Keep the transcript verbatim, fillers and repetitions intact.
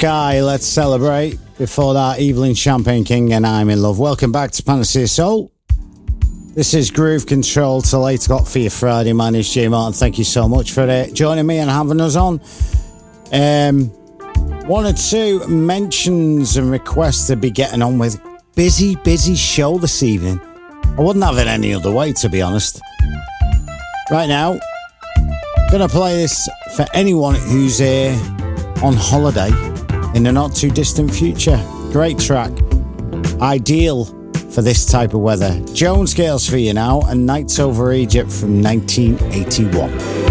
Sky, Let's Celebrate. Before that, Evelyn Champagne King and I'm in Love. Welcome back to Panacea Soul. This is Groove Control till eight o'clock for your Friday. My name's Jay Martin. Thank you so much for uh, joining me and having us on. Um, one or two mentions and requests to be getting on with. Busy, busy show this evening. I wouldn't have it any other way, to be honest. Right now, gonna play this for anyone who's uh, on holiday in the not too distant future. Great track. Ideal for this type of weather. Joan Scales for you now, and Nights Over Egypt from nineteen eighty-one.